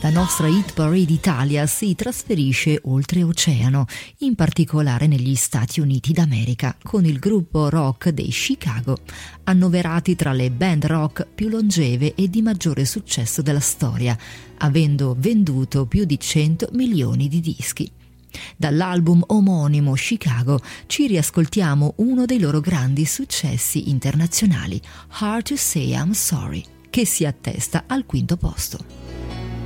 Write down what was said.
La nostra Hit Parade Italia si trasferisce oltreoceano, in particolare negli Stati Uniti d'America, con il gruppo rock dei Chicago, annoverati tra le band rock più longeve e di maggiore successo della storia, avendo venduto più di 100 milioni di dischi. Dall'album omonimo Chicago ci riascoltiamo uno dei loro grandi successi internazionali, Hard to Say I'm Sorry, che si attesta al quinto posto.